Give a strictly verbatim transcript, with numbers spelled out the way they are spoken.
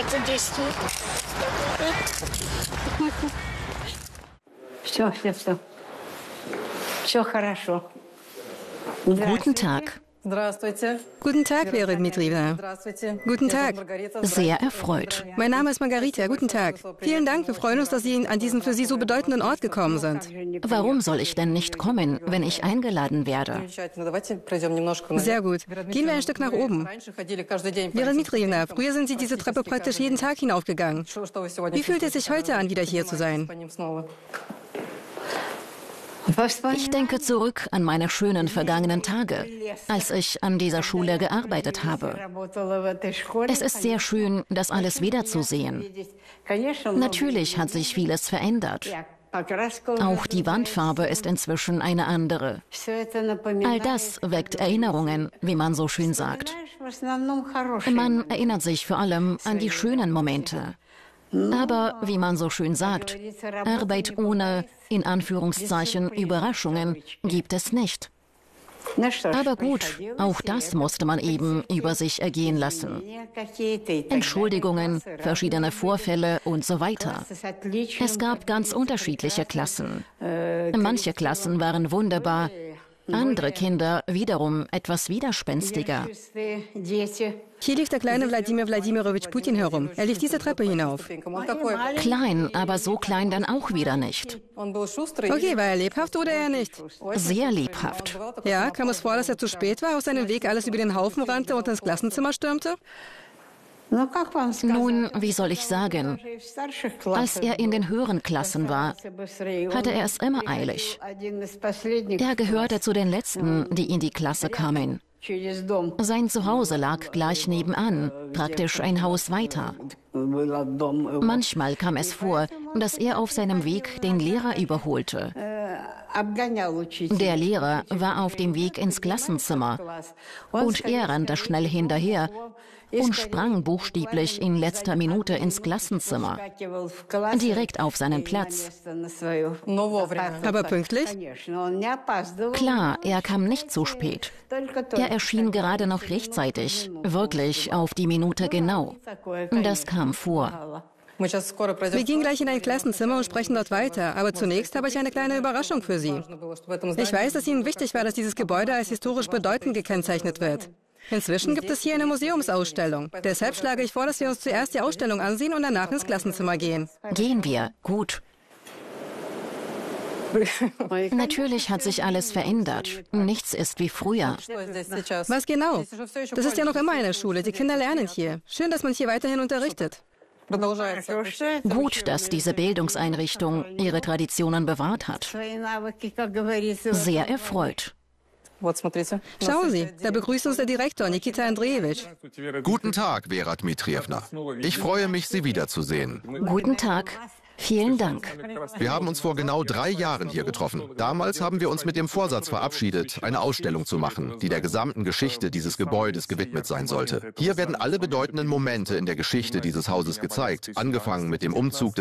Все, все, все. Все хорошо. Guten Tag. Guten Tag, Vera Dmitrijewna. Guten Tag. Sehr erfreut. Mein Name ist Margarita. Guten Tag. Vielen Dank. Wir freuen uns, dass Sie an diesen für Sie so bedeutenden Ort gekommen sind. Warum soll ich denn nicht kommen, wenn ich eingeladen werde? Sehr gut. Gehen wir ein Stück nach oben. Vera Dmitrijewna, früher sind Sie diese Treppe praktisch jeden Tag hinaufgegangen. Wie fühlt es sich heute an, wieder hier zu sein? Ich denke zurück an meine schönen vergangenen Tage, als ich an dieser Schule gearbeitet habe. Es ist sehr schön, das alles wiederzusehen. Natürlich hat sich vieles verändert. Auch die Wandfarbe ist inzwischen eine andere. All das weckt Erinnerungen, wie man so schön sagt. Man erinnert sich vor allem an die schönen Momente. Aber, wie man so schön sagt, Arbeit ohne, in Anführungszeichen, Überraschungen gibt es nicht. Aber gut, auch das musste man eben über sich ergehen lassen. Entschuldigungen, verschiedene Vorfälle und so weiter. Es gab ganz unterschiedliche Klassen. Manche Klassen waren wunderbar, andere Kinder wiederum etwas widerspenstiger. Hier lief der kleine Wladimir Wladimirovich Putin herum. Er lief diese Treppe hinauf. Klein, aber so klein dann auch wieder nicht. Okay, war er lebhaft oder eher nicht? Sehr lebhaft. Ja, kam es vor, dass er zu spät war, auf seinem Weg alles über den Haufen rannte und ins Klassenzimmer stürmte? Nun, wie soll ich sagen, als er in den höheren Klassen war, hatte er es immer eilig. Er gehörte zu den Letzten, die in die Klasse kamen. Sein Zuhause lag gleich nebenan, praktisch ein Haus weiter. Manchmal kam es vor, dass er auf seinem Weg den Lehrer überholte. Der Lehrer war auf dem Weg ins Klassenzimmer und er rannte schnell hinterher und sprang buchstäblich in letzter Minute ins Klassenzimmer, direkt auf seinen Platz. Aber pünktlich? Klar, er kam nicht zu spät. Er erschien gerade noch rechtzeitig, wirklich auf die Minute genau. Das kam vor. Wir gehen gleich in ein Klassenzimmer und sprechen dort weiter, aber zunächst habe ich eine kleine Überraschung für Sie. Ich weiß, dass Ihnen wichtig war, dass dieses Gebäude als historisch bedeutend gekennzeichnet wird. Inzwischen gibt es hier eine Museumsausstellung. Deshalb schlage ich vor, dass wir uns zuerst die Ausstellung ansehen und danach ins Klassenzimmer gehen. Gehen wir, gut. Natürlich hat sich alles verändert. Nichts ist wie früher. Was genau? Das ist ja noch immer eine Schule. Die Kinder lernen hier. Schön, dass man hier weiterhin unterrichtet. Gut, dass diese Bildungseinrichtung ihre Traditionen bewahrt hat. Sehr erfreut. Schauen Sie, da begrüßt uns der Direktor, Nikita Andrejewitsch. Guten Tag, Vera Dmitrijewna. Ich freue mich, Sie wiederzusehen. Guten Tag. Vielen Dank. Wir haben uns vor genau drei Jahren hier getroffen. Damals haben wir uns mit dem Vorsatz verabschiedet, eine Ausstellung zu machen, die der gesamten Geschichte dieses Gebäudes gewidmet sein sollte. Hier werden alle bedeutenden Momente in der Geschichte dieses Hauses gezeigt, angefangen mit dem Umzug